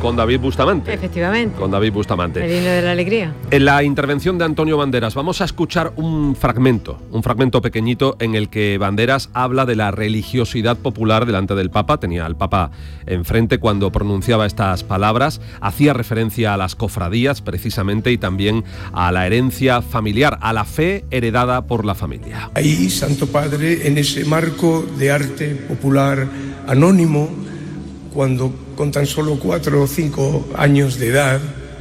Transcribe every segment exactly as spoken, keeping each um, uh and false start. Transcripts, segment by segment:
con David Bustamante. Efectivamente. Con David Bustamante. El himno de la alegría. En la intervención de Antonio Banderas vamos a escuchar un fragmento, un fragmento pequeñito en el que Banderas habla de la religiosidad popular delante del Papa. Tenía al Papa enfrente cuando pronunciaba estas palabras. Hacía referencia a las cofradías, precisamente, y también a la herencia familiar, a la fe heredada por la familia. Ahí, Santo Padre, en ese marco de arte popular anónimo, cuando con tan solo cuatro o cinco años de edad,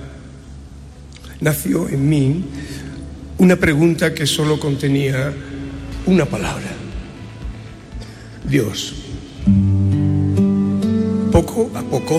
nació en mí una pregunta que solo contenía una palabra: Dios. Poco a poco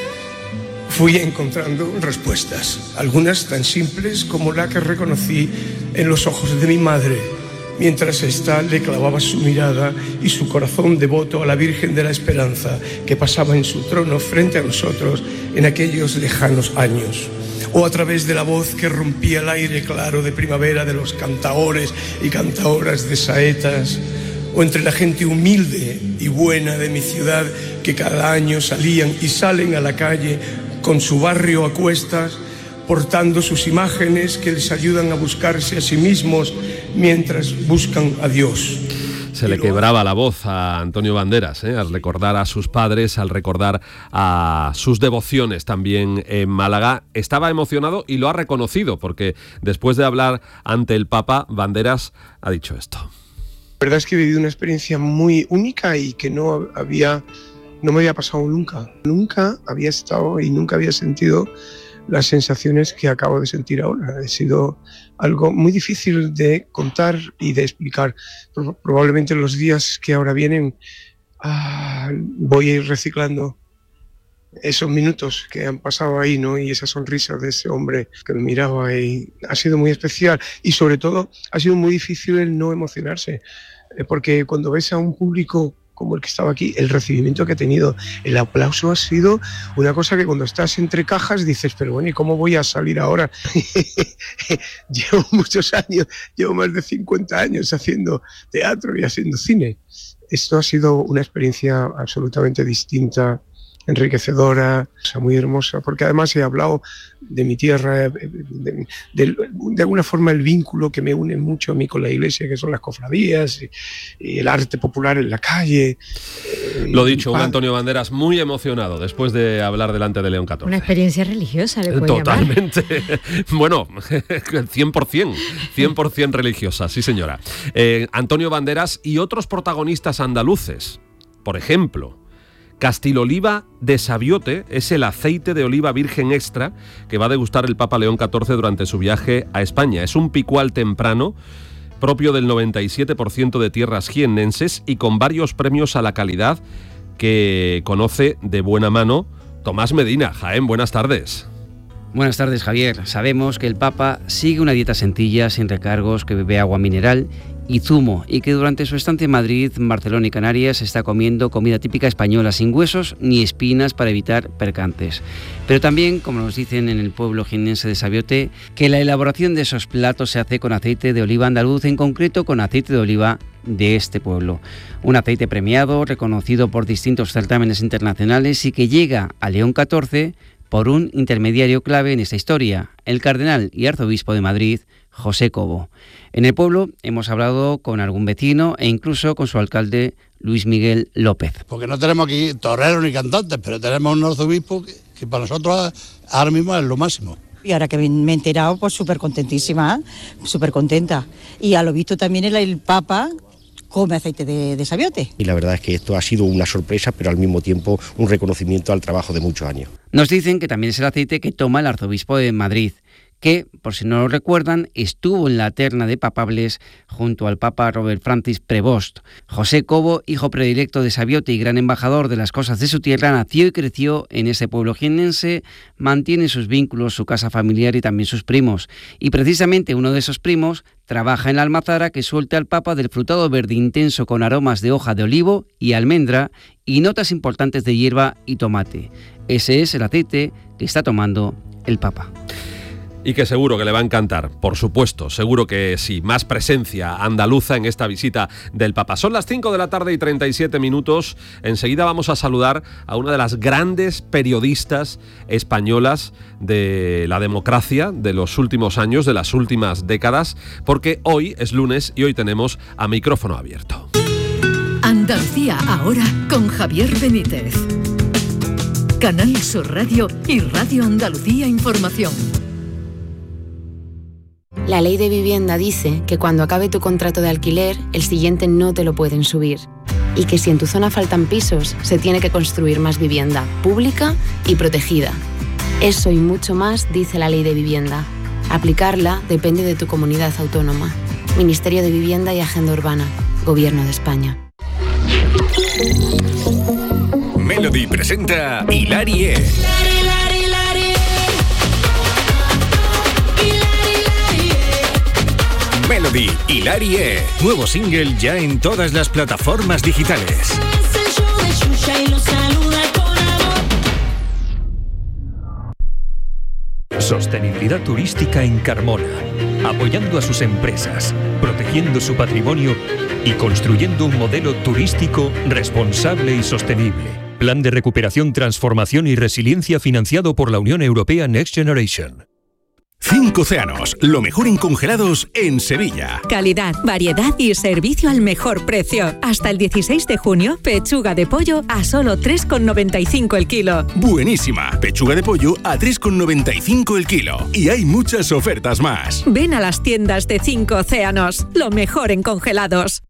fui encontrando respuestas, algunas tan simples como la que reconocí en los ojos de mi madre, mientras ésta le clavaba su mirada y su corazón devoto a la Virgen de la Esperanza que pasaba en su trono frente a nosotros en aquellos lejanos años. O a través de la voz que rompía el aire claro de primavera de los cantaores y cantaoras de saetas, o entre la gente humilde y buena de mi ciudad que cada año salían y salen a la calle con su barrio a cuestas, portando sus imágenes que les ayudan a buscarse a sí mismos mientras buscan a Dios. Se le quebraba la voz a Antonio Banderas, ¿eh? al recordar a sus padres, al recordar a sus devociones también en Málaga. Estaba emocionado y lo ha reconocido, porque después de hablar ante el Papa, Banderas ha dicho esto. La verdad es que he vivido una experiencia muy única y que no había, no me había pasado nunca. Nunca había estado y nunca había sentido las sensaciones que acabo de sentir ahora. Ha sido algo muy difícil de contar y de explicar. Probablemente en los días que ahora vienen ah, voy a ir reciclando esos minutos que han pasado ahí, ¿no? Y esa sonrisa de ese hombre que me miraba, y ha sido muy especial. Y sobre todo ha sido muy difícil el no emocionarse, porque cuando ves a un público como el que estaba aquí, el recibimiento que ha tenido, el aplauso ha sido una cosa que cuando estás entre cajas dices, pero bueno, ¿y cómo voy a salir ahora? Llevo muchos años, llevo más de cincuenta años haciendo teatro y haciendo cine. Esto ha sido una experiencia absolutamente distinta, enriquecedora, o sea, muy hermosa, porque además he hablado de mi tierra, de, de, de, de alguna forma el vínculo que me une mucho a mí con la iglesia, que son las cofradías y, y el arte popular en la calle. Lo dicho, un Antonio Banderas muy emocionado después de hablar delante de León catorce. Una experiencia religiosa, le puede Totalmente. Bueno, cien por ciento, cien por ciento religiosa, sí señora. Eh, Antonio Banderas y otros protagonistas andaluces, por ejemplo, Castiloliva de Sabiote es el aceite de oliva virgen extra que va a degustar el Papa León catorce durante su viaje a España. Es un picual temprano propio del noventa y siete por ciento de tierras jiennenses y con varios premios a la calidad que conoce de buena mano Tomás Medina. Jaén, buenas tardes. Buenas tardes, Javier. Sabemos que el Papa sigue una dieta sencilla, sin recargos, que bebe agua mineral y zumo, y que durante su estancia en Madrid, Barcelona y Canarias está comiendo comida típica española, sin huesos ni espinas para evitar percances. Pero también, como nos dicen en el pueblo jiennense de Sabiote, que la elaboración de esos platos se hace con aceite de oliva andaluz, en concreto con aceite de oliva de este pueblo. Un aceite premiado, reconocido por distintos certámenes internacionales y que llega a León catorce por un intermediario clave en esta historia, el cardenal y arzobispo de Madrid, José Cobo. En el pueblo hemos hablado con algún vecino e incluso con su alcalde, Luis Miguel López. Porque no tenemos aquí toreros ni cantantes, pero tenemos un arzobispo que, que para nosotros ahora mismo es lo máximo. Y ahora que me he enterado, pues súper contentísima, súper contenta. Y a lo visto también el, el Papa come aceite de, de Sabiote. Y la verdad es que esto ha sido una sorpresa, pero al mismo tiempo un reconocimiento al trabajo de muchos años. Nos dicen que también es el aceite que toma el arzobispo de Madrid, que, por si no lo recuerdan, estuvo en la terna de papables junto al Papa Robert Francis Prevost. José Cobo, hijo predilecto de Sabiote y gran embajador de las cosas de su tierra, nació y creció en ese pueblo jiennense, mantiene sus vínculos, su casa familiar y también sus primos. Y precisamente uno de esos primos trabaja en la almazara que suelta al Papa del frutado verde intenso con aromas de hoja de olivo y almendra y notas importantes de hierba y tomate. Ese es el aceite que está tomando el Papa. y que seguro que le va a encantar, por supuesto, seguro que sí, más presencia andaluza en esta visita del Papa. Son las cinco de la tarde y treinta y siete minutos, enseguida vamos a saludar a una de las grandes periodistas españolas de la democracia de los últimos años, de las últimas décadas, porque hoy es lunes y hoy tenemos a micrófono abierto. Andalucía ahora con Javier Benítez. Canal Sur Radio y Radio Andalucía Información. La ley de vivienda dice que cuando acabe tu contrato de alquiler, el siguiente no te lo pueden subir. Y que si en tu zona faltan pisos, se tiene que construir más vivienda, pública y protegida. Eso y mucho más dice la ley de vivienda. Aplicarla depende de tu comunidad autónoma. Ministerio de Vivienda y Agenda Urbana. Gobierno de España. Melody presenta Hilarie. Melody Hilarie. Nuevo single ya en todas las plataformas digitales. Sostenibilidad turística en Carmona, apoyando a sus empresas, protegiendo su patrimonio y construyendo un modelo turístico responsable y sostenible. Plan de recuperación, transformación y resiliencia financiado por la Unión Europea Next Generation. Cinco Océanos, lo mejor en congelados en Sevilla. Calidad, variedad y servicio al mejor precio. Hasta el dieciséis de junio, pechuga de pollo a solo tres con noventa y cinco el kilo. Buenísima, pechuga de pollo a tres con noventa y cinco el kilo. Y hay muchas ofertas más. Ven a las tiendas de Cinco Océanos, lo mejor en congelados.